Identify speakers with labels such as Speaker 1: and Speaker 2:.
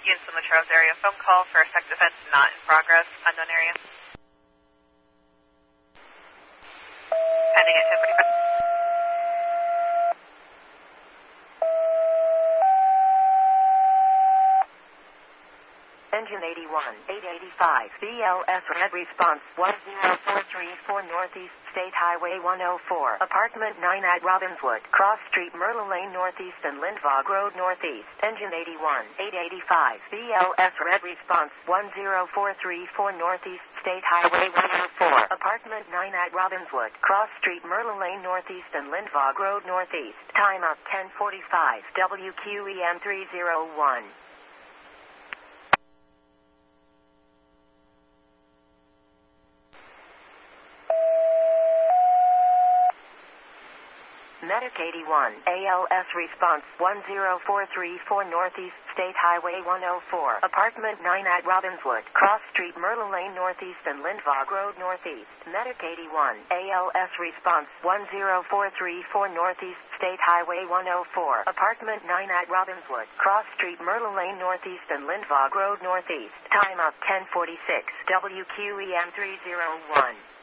Speaker 1: Units in the Charles area. Phone call for a sex offense not in progress. Unknown area. Pending at 10:45.
Speaker 2: Engine 81, 885, BLS Red Response 10434 Northeast State Highway 104, Apartment 9 at Robbinswood, Cross Street, Myrtle Lane Northeast and Lindvog Road Northeast. Engine 81, 885, BLS Red Response 10434 Northeast State Highway 104, Apartment 9 at Robbinswood, Cross Street, Myrtle Lane Northeast and Lindvog Road Northeast. Time up 10:45, WQEM 301. Medic 81, ALS Response 10434 Northeast State Highway 104, Apartment 9 at Robbinswood, Cross Street, Myrtle Lane Northeast and Lindvog Road Northeast. Medic 81, ALS Response 10434 Northeast State Highway 104, Apartment 9 at Robbinswood, Cross Street, Myrtle Lane Northeast and Lindvog Road Northeast. Time up 10:46, WQEM 301.